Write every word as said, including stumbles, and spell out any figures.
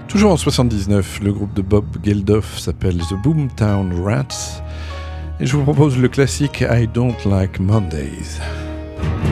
Toujours en soixante-dix-neuf, le groupe de Bob Geldof s'appelle The Boomtown Rats et je vous propose le classique I Don't Like Mondays.